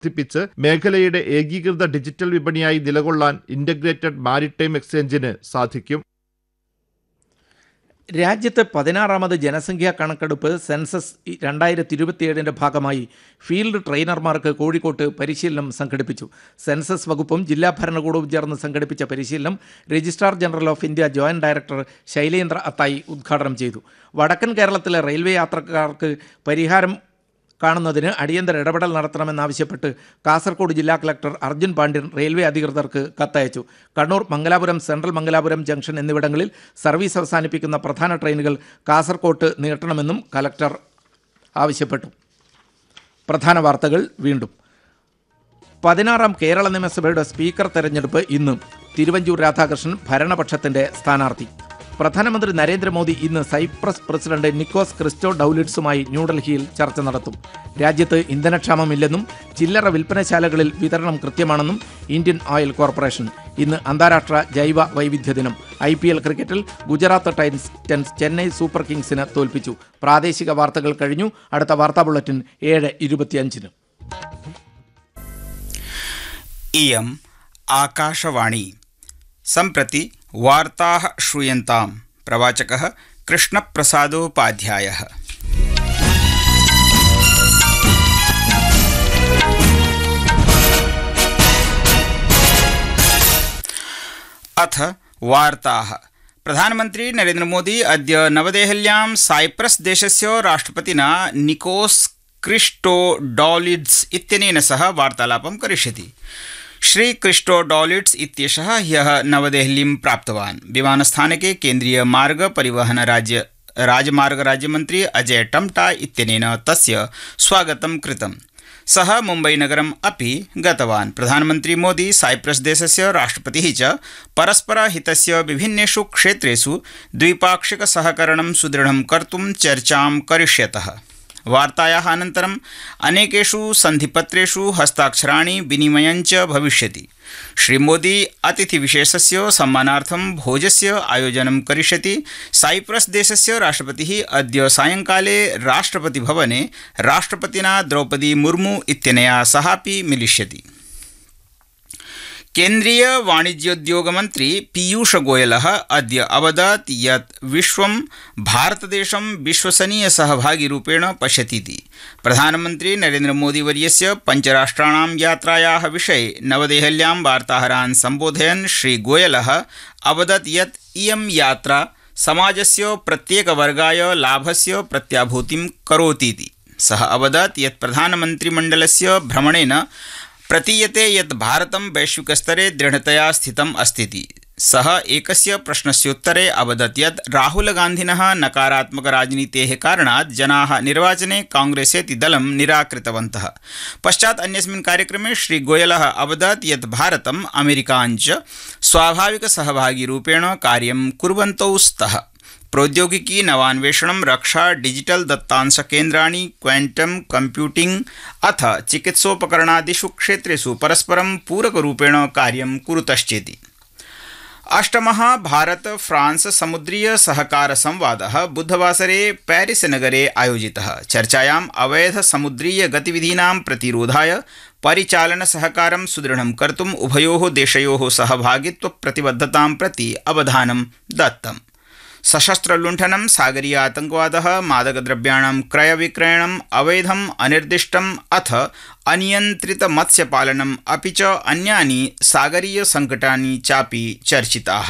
വർദ്ധിപ്പിച്ച് മേഖലയുടെ ഏകീകൃത ഡിജിറ്റൽ വിപണിയായി നിലകൊള്ളാൻ ഇന്റഗ്രേറ്റഡ് മാരിടൈം എക്സ്ചേഞ്ചിന് സാധിക്കും. രാജ്യത്ത് 16ാമത് ജനസംഖ്യാ കണക്കെടുപ്പ് സെൻസസ് 2027 ഭാഗമായി ഫീൽഡ് ട്രെയിനർമാർക്ക് കോഴിക്കോട്ട് പരിശീലനം സംഘടിപ്പിച്ചു. സെൻസസ് വകുപ്പും ജില്ലാ ഭരണകൂടവും ചേർന്ന് സംഘടിപ്പിച്ച പരിശീലനം registrar general of India joint director Shailendra അത്തായി ഉദ്ഘാടനം ചെയ്തു. വടക്കൻ കേരളത്തിലെ റെയിൽവേ യാത്രക്കാർക്ക് പരിഹാരം കാണുന്നതിന് അടിയന്തര ഇടപെടൽ നടത്തണമെന്നാവശ്യപ്പെട്ട് കാസർഗോഡ് ജില്ലാ കളക്ടർ അർജുൻ പാണ്ഡ്യൻ റെയിൽവേ അധികൃതർക്ക് കത്തയച്ചു. കണ്ണൂർ, മംഗലാപുരം, സെൻട്രൽ മംഗലാപുരം ജംഗ്ഷൻ എന്നിവിടങ്ങളിൽ സർവീസ് അവസാനിപ്പിക്കുന്ന പ്രധാന ട്രെയിനുകൾ കാസർകോട്ട് നീട്ടണമെന്നും കലക്ടർ ആവശ്യപ്പെട്ടു. പ്രധാന വാർത്തകൾ വീണ്ടും. 16ാം കേരള നിയമസഭയുടെ സ്പീക്കർ തെരഞ്ഞെടുപ്പ് ഇന്ന്. തിരുവഞ്ചൂർ രാധാകൃഷ്ണൻ ഭരണപക്ഷത്തിന്റെ സ്ഥാനാർത്ഥി. പ്രധാനമന്ത്രി നരേന്ദ്രമോദി ഇന്ന് സൈപ്രസ് പ്രസിഡന്റ് നിക്കോസ് ക്രിസ്റ്റോഡൌലിഡ്സുമായി ന്യൂഡൽഹിയിൽ ചർച്ച നടത്തും. രാജ്യത്ത് ഇന്ധനക്ഷാമമില്ലെന്നും ചില്ലറ വിൽപ്പനശാലകളിൽ വിതരണം കൃത്യമാണെന്നും ഇന്ത്യൻ ഓയിൽ കോർപ്പറേഷൻ. ഇന്ന് അന്താരാഷ്ട്ര ജൈവ വൈവിധ്യ ദിനം. IPL ക്രിക്കറ്റിൽ ഗുജറാത്ത് ടൈറ്റൻസ് ചെന്നൈ സൂപ്പർ കിങ്സിന് തോൽപ്പിച്ചു. പ്രാദേശിക വാർത്തകൾ കഴിഞ്ഞു. അടുത്ത വാർത്താ ബുള്ളറ്റിൻ 7:25. इयम् आकाशवाणी. सम्प्रति वार्ताः श्रूयन्ताम्. प्रवाचकः कृष्णप्रसादोपाध्यायः. अथ वार्ताः. प्रधानमन्त्री नरेन्द्रमोदी अद्य नवदेहल्यां साइप्रस् देशस्य राष्ट्रपतिना निकोस् क्रिस्टोडौलिड्स् इत्यनेन सह वार्तालापं करिष्यति. श्री क्रिस्टोडौलिड्स् इत्येषः ह्यः नवदेहलीं प्राप्तवान्. विमानस्थानके केन्द्रीय मार्ग परिवहन राजमार्ग राज्यमन्त्री अजय टम्टा इत्यनेन तस्य स्वागतं कृतम्. सः मुम्बईनगरम् अपि गतवान्. प्रधानमन्त्री मोदी साइप्रस् देशस्य राष्ट्रपतिः च परस्परहितस्य विभिन्नेषु क्षेत्रेषु द्विपाक्षिकसहकरणं सुदृढं कर्तुं चर्चां करिष्यतः. वार्तायाः अनन्तरम् अनेकेषु सन्धिपत्रेषु हस्ताक्षराणि विनिमयञ्च भविष्यति. श्रीमोदी अतिथिविशेषस्य सम्मानार्थं भोजस्य आयोजनं करिष्यति. साइप्रस् देशस्य राष्ट्रपतिः अद्य सायङ्काले राष्ट्रपतिभवने राष्ट्रपतिना द्रौपदी मुर्मू इत्यनया सहापि मिलिष्यति. केन्द्रीय वाणिज्योद्योगमन्त्री पीयूषगोयलः अद्य अवदत् यत् विश्वं भारतदेशं विश्वसनीयसहभागिरूपेण पश्यतीति. प्रधानमन्त्री नरेन्द्रमोदीवर्यस्य पञ्चराष्ट्राणां यात्रायाः विषये नवदेहल्यां वार्ताहरान् सम्बोधयन् श्रीगोयलः अवदत् यत् इयं यात्रा समाजस्य प्रत्येकवर्गाय लाभस्य प्रत्याभूतिं करोतीति. सः अवदत् यत् प्रधानमन्त्रिमण्डलस्य भ्रमणेन प्रतीयते यत् भारतं वैश्विकस्तरे दृढतया स्थितम् अस्तीति. सः एकस्य प्रश्नस्योत्तरे अवदत् यत् राहुलगान्धिनः नकारात्मकराजनीतेः कारणात् जनाः निर्वाचने कांग्रेसेति दलं निराकृतवन्तः. पश्चात् अन्यस्मिन् कार्यक्रमे श्रीगोयलः अवदत् यत् भारतम् अमेरिकाञ्च स्वाभाविकसहभागिरूपेण कार्यं कुर्वन्तौ स्तः. प्रौद्योगिकी, नवान्वेषणं, रक्षा, डिजिटल दत्तांशकेन्द्राणि, क्वांटम कंप्यूटिंग अथ चिकित्सोपकरणादिषु क्षेत्रेषु परस्परं पूरकरूपेण कार्यं कुरुतश्चेति. 8मः भारत फ्रांस समुद्रीय सहकार संवादः बुधवासरे पेरिस नगरे आयोजितः. चर्चायाम् अवैध समुद्रीय गतिविधीनां प्रतिरोधाय परिचालन सहकारं सुदृढं कर्तुम् उभयोः देशयोः सहभागित्वप्रतिबद्धतां प्रति अवधानं दत्तम्. सशस्त्रलुण्ठनं, सागरीय आतंकवादः, मादकद्रव्याणां क्रयविक्रयणम्, अवैधम्, अनिर्दिष्टम् अथ अनियन्त्रितमत्स्यपालनम् अपि च अन्यानि सागरीय संकटानि चापि चर्चिताः.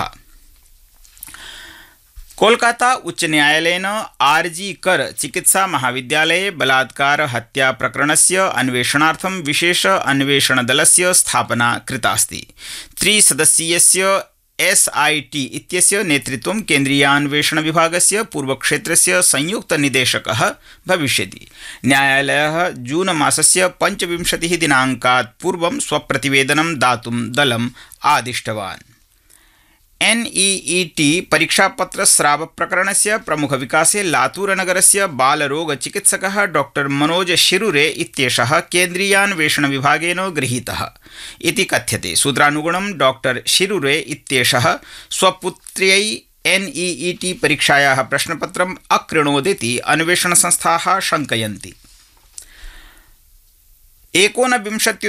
कोलकाता उच्च न्यायालयेन RG कर चिकित्सा महाविद्यालये बलात्कार हत्या प्रकरणस्य अन्वेषणार्थं विशेष अन्वेषणदलस्य स्थापना कृतास्ति. 3-सदस्यीयस्य SIT इत्यस्य नेतृत्वं केन्द्रीयान्वेषण विभागस्य पूर्वक्षेत्रस्य संयुक्त निदेशकः भविष्यति. न्यायालयः जून मासस्य 25 दिनाङ्कात् पूर्वं स्वप्रतिवेदनं दातुं दलम् आदिष्टवान्. NEET परीक्षापत्रस्राव प्रकरणस्य प्रमुखविकासे लातूरनगरस्य बालरोगचिकित्सकः डॉक्टर मनोज शिरुरे इत्येषः केन्द्रीयान्वेषण विभागेन गृहीतः इति कथ्यते. सूत्रानुगुणं डॉक्टर शिरुरे इत्येषः स्वपुत्र्यै NEET परीक्षायाः प्रश्नपत्रम् अकृणोदिति अन्वेषणसंस्थाः शङ्कयन्ति. एकोनविंशत्युत्तर